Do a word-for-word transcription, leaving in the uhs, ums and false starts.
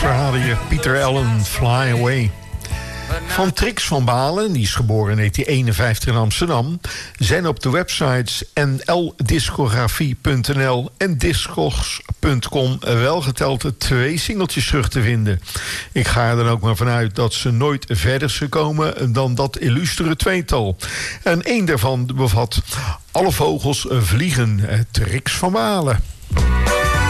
verhalen hier. Peter Allen, Fly Away. Van Trix van Balen, die is geboren in negentien eenenvijftig in Amsterdam, zijn op de websites n l discografie punt n l en discogs punt com welgeteld twee singeltjes terug te vinden. Ik ga er dan ook maar vanuit dat ze nooit verder zijn komen dan dat illustere tweetal. En één daarvan bevat Alle vogels vliegen, Trix van Balen.